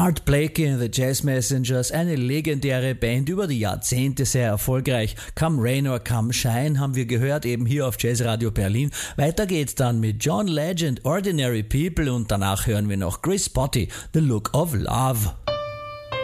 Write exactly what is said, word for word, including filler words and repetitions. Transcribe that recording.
Art Blakey and the Jazz Messengers, eine legendäre Band, über die Jahrzehnte sehr erfolgreich. Come Rain or Come Shine haben wir gehört, eben hier auf Jazzradio Berlin. Weiter geht's dann mit John Legend, Ordinary People, und danach hören wir noch Chris Botti, The Look of Love.